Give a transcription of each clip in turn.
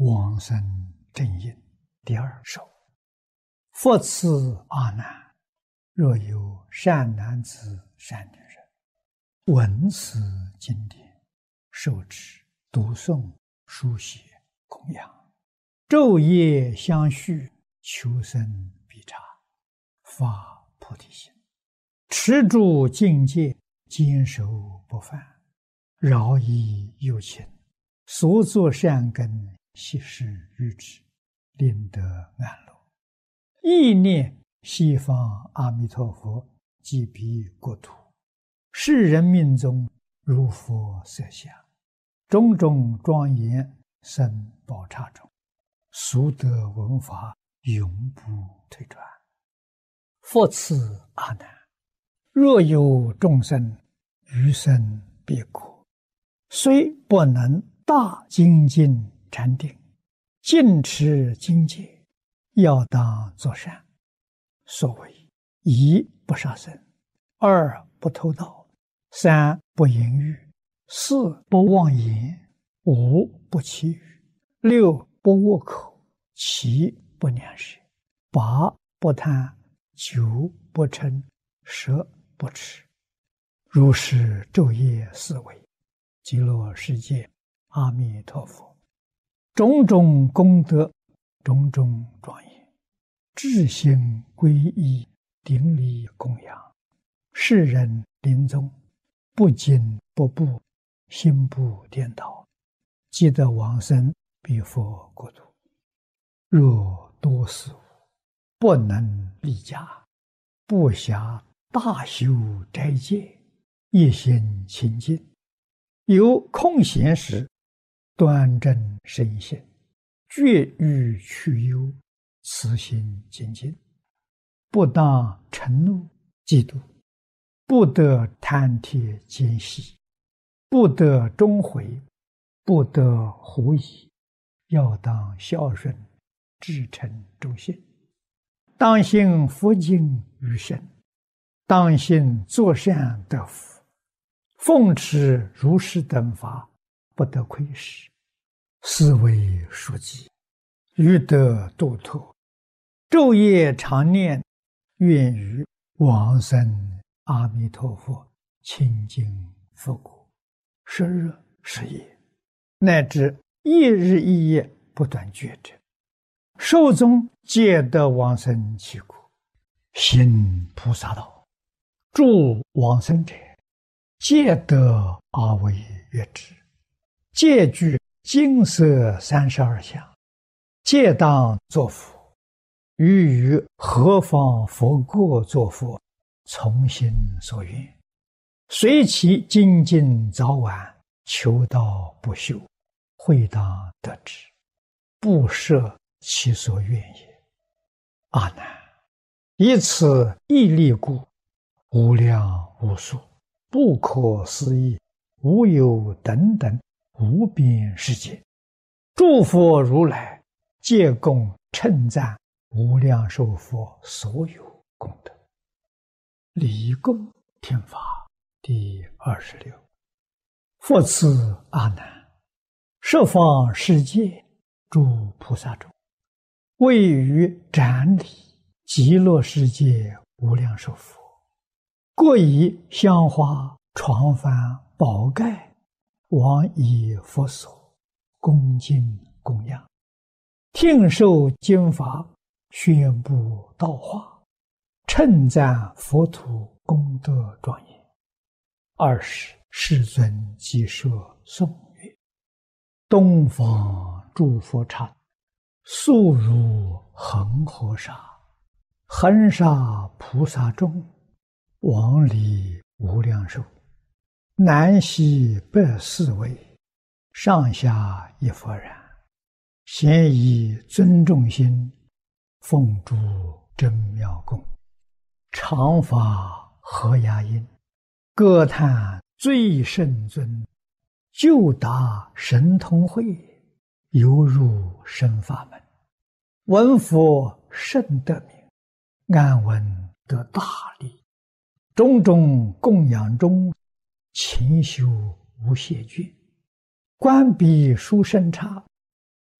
往生正因第二首。复次阿难，若有善男子、善女人，闻此经典，受持、读诵、书写、供养，昼夜相续，求生必察，发菩提心，持住境界，坚守不犯，饶益有情，所作善根，悉施于之，令得安乐。意念西方阿弥陀佛即彼国土，世人命中如佛色相，种种庄严生宝刹中，俗得闻法，永不退转。复次阿难，若有众生余生别国，虽不能大精进禅定，尽持经戒，要当作善。所谓一不杀生，二不偷盗，三不淫欲，四不妄言，五不绮语，六不恶口，七不两舌，八不贪，九不嗔，十不痴。如是昼夜思维，极乐世界阿弥陀佛种种功德，种种庄严，至心皈依，顶礼供养，世人临终不惊不怖，心不颠倒，即得往生彼佛国土。若多事物不能立家，不暇大修斋戒，一心清净，有空闲时，端正身心，绝欲去忧，慈心精进，不当嗔怒嫉妒，不得贪帖奸细，不得终悔，不得狐疑，要当孝顺，至诚忠信，当信佛经于身，当信作善得福，奉持如是等法，不得亏失，是为书记，欲得度脱，昼夜常念，愿于往生阿弥陀佛清净佛国，时日时夜，乃至一日一夜不断觉者，寿终皆得往生其国。行菩萨道，助往生者，皆得阿惟越之，皆具金色32相，皆当作佛。于何方佛国作佛，从心所愿，随其精进早晚，求道不休，会当得之，不设其所愿也。阿难，以此毅力故，无量无数，不可思议，无有等等无边世界，诸佛如来皆共称赞无量寿佛所有功德。礼供听法第26。复次阿难，十方世界诸菩萨中，位于展礼极乐世界无量寿佛，各以香花、床幡、宝盖往以佛所，恭敬供养，听受经法，宣布道化，称赞佛土功德庄严。20世尊即设颂曰：东方诸佛刹，速如恒河沙，恒沙菩萨众，往礼无量寿，南西北四围，上下一佛然，咸以尊重心，奉诸真妙供，常法和雅音，歌叹最胜尊，就达神通会，犹入生法门，闻佛甚得名，安闻得大利，种种供养中，勤修无懈倦，观彼殊胜刹，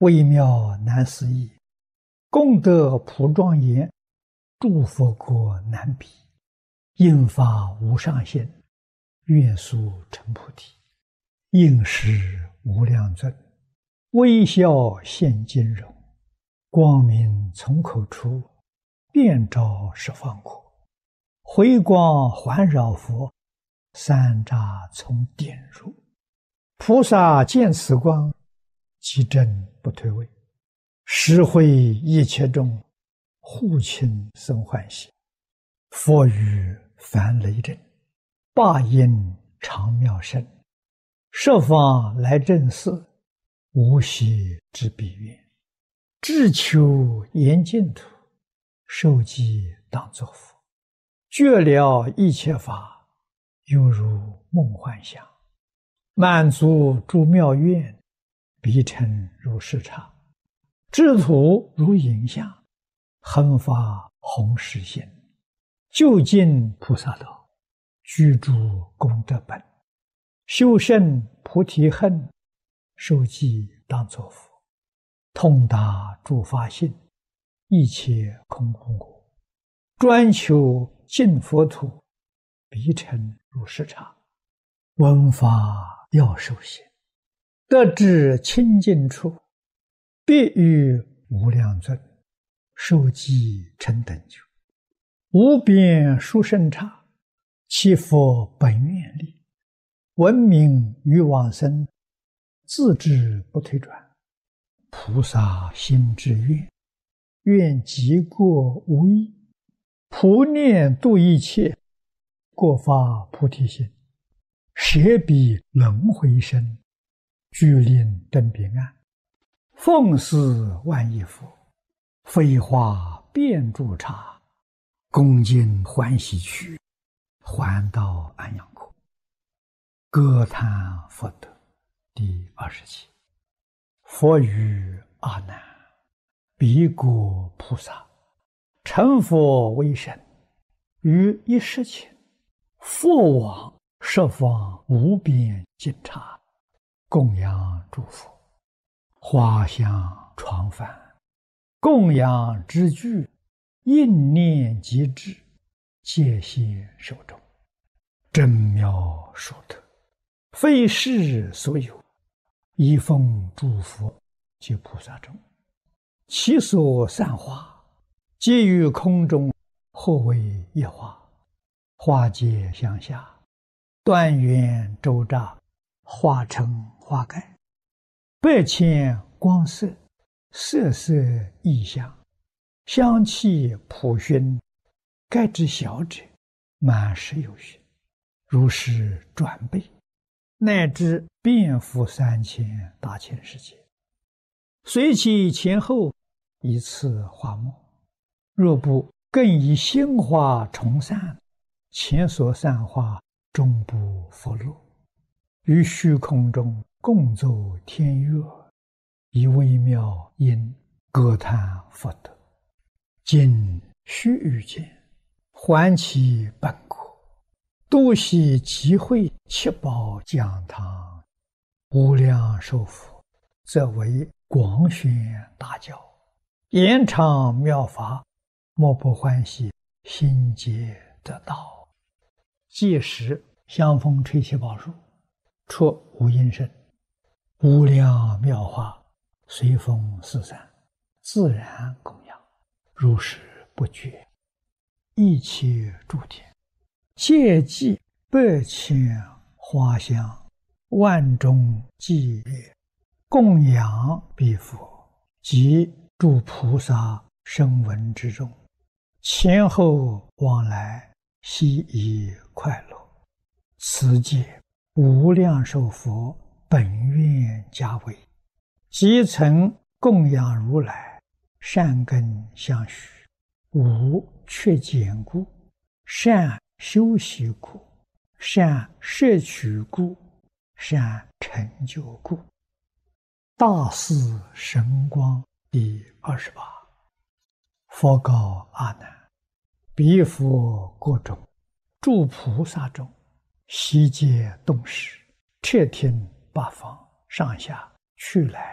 微妙难思议，功德普庄严，诸佛国难比。应发无上心，愿速成菩提。应时无量尊，微笑现金容。光明从口出，遍照十方国。回光环绕佛，三匝从点入。菩萨见此光，即真不退位。实会一切众，护亲生欢喜。佛语凡雷震，霸音长妙声。十方来正寺，无息之彼愿。志求严净土，受记当作佛。觉了一切法，犹如梦幻想。满足诸妙愿，彼尘如视察。智土如影像，恒发弘誓心。究竟菩萨道，居住功德本。修胜菩提恨，受记当作佛。通达诸法性，一切空空果。专求净佛土，彼尘如视察。闻法要受行，得至清净处，必遇无量尊。受记成等觉，无边殊胜刹。其佛本愿力，闻名于往生，自知不退转。菩萨心之愿，愿极过无异。普念度一切，过发菩提心。舍彼轮回身，具令登彼岸。奉事万亿佛，飞花遍诸刹。恭敬欢喜去，还到安阳国。歌叹佛德第27。佛语阿难：彼国菩萨，成佛为身，于一时前，佛往十方无边尽刹，供养诸佛。花香床幡，供养之具，应念即至，戒谢手中。真妙殊特，非世所有。一奉诸佛及菩萨中，其所散花，皆于空中，或为一花。花皆相下，端圆周匝，花成花盖。百千光色，色色异香，香气普熏。盖之小者，满室有余，如是转倍，乃至遍覆3000大千世界。随其前后，以次花末。若不更以新花重散，前所散花终不复落。于虚空中共奏天乐，以微妙音歌叹佛德。今须臾间，还其本国，度悉集会七宝讲堂。无量寿佛，则为广宣大教，延长妙法，莫不欢喜，心皆得道。届时香风吹气宝树，出无音声，无量妙法随风四散，自然供养，如是不绝。一切诸天，皆祭百千花香，万众伎乐，供养彼佛及诸菩萨声闻之中，前后往来，悉以快乐。此界无量寿佛本愿家为，即曾供养如来，善根相续，无缺减故，善修习故，善摄取故，善成就故。大士神光第28。佛告阿难：彼佛国中，诸菩萨中，悉皆动识，彻听八方上下去来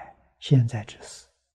现在之事。